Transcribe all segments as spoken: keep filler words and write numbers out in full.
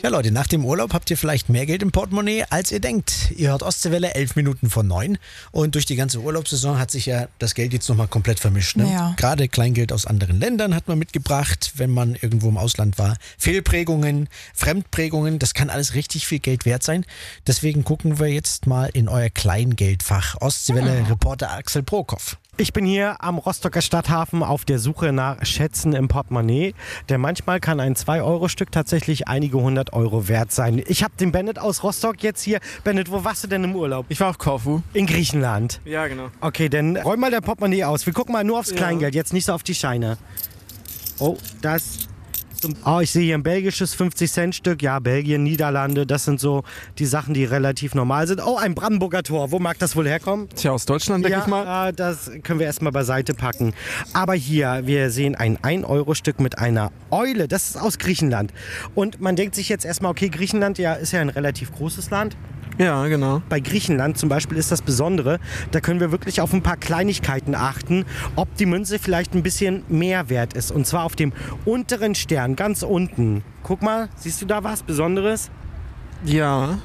Ja Leute, nach dem Urlaub habt ihr vielleicht mehr Geld im Portemonnaie, als ihr denkt. Ihr hört Ostseewelle, elf Minuten vor neun. Und durch die ganze Urlaubssaison hat sich ja das Geld jetzt nochmal komplett vermischt. Ne? Ja. Gerade Kleingeld aus anderen Ländern hat man mitgebracht, wenn man irgendwo im Ausland war. Fehlprägungen, Fremdprägungen, das kann alles richtig viel Geld wert sein. Deswegen gucken wir jetzt mal in euer Kleingeldfach. Ostseewelle-Reporter Axel Prokop. Ich bin hier am Rostocker Stadthafen auf der Suche nach Schätzen im Portemonnaie, denn manchmal kann ein zwei Euro Stück tatsächlich einige hundert Euro wert sein. Ich habe den Bennett aus Rostock jetzt hier. Bennett, wo warst du denn im Urlaub? Ich war auf Korfu. In Griechenland? Ja, genau. Okay, dann räum mal dein Portemonnaie aus. Wir gucken mal nur aufs Ja. Kleingeld, jetzt nicht so auf die Scheine. Oh, das... Oh, ich sehe hier ein belgisches fünfzig Cent Stück. Ja, Belgien, Niederlande, das sind so die Sachen, die relativ normal sind. Oh, ein Brandenburger Tor. Wo mag das wohl herkommen? Tja, aus Deutschland, denke Ja, ich mal. äh, das können wir erstmal beiseite packen. Aber hier, wir sehen ein ein Euro Stück mit einer Eule. Das ist aus Griechenland. Und man denkt sich jetzt erstmal, okay, Griechenland ja, ist ja ein relativ großes Land. Ja, genau. Bei Griechenland zum Beispiel ist das Besondere, da können wir wirklich auf ein paar Kleinigkeiten achten, ob die Münze vielleicht ein bisschen mehr wert ist. Und zwar auf dem unteren Stern, ganz unten. Guck mal, siehst du da was Besonderes? Ja.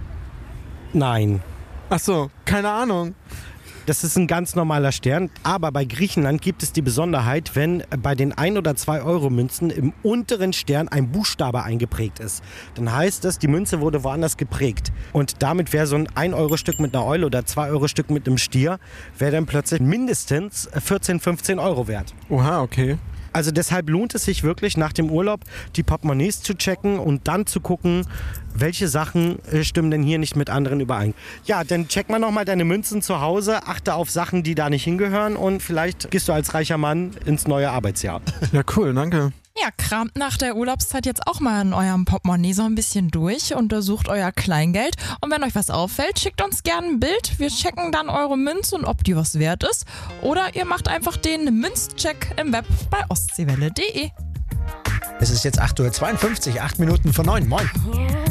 Nein. Ach so, keine Ahnung. Das ist ein ganz normaler Stern, aber bei Griechenland gibt es die Besonderheit, wenn bei den ein oder zwei Euro Münzen im unteren Stern ein Buchstabe eingeprägt ist. Dann heißt das, die Münze wurde woanders geprägt. Und damit wäre so ein ein Euro Stück mit einer Eule oder zwei Euro Stück mit einem Stier, wäre dann plötzlich mindestens vierzehn, fünfzehn Euro wert. Oha, okay. Also deshalb lohnt es sich wirklich nach dem Urlaub die Portemonnaies zu checken und dann zu gucken, welche Sachen äh, stimmen denn hier nicht mit anderen überein. Ja, dann check mal nochmal deine Münzen zu Hause, achte auf Sachen, die da nicht hingehören und vielleicht gehst du als reicher Mann ins neue Arbeitsjahr. Ja, cool, danke. Ja, kramt nach der Urlaubszeit jetzt auch mal in eurem Portemonnaie so ein bisschen durch, untersucht euer Kleingeld und wenn euch was auffällt, schickt uns gerne ein Bild. Wir checken dann eure Münze und ob die was wert ist. Oder ihr macht einfach den Münzcheck im Web bei ostseewelle punkt de. Es ist jetzt acht Uhr zweiundfünfzig, acht Minuten vor neun. Moin.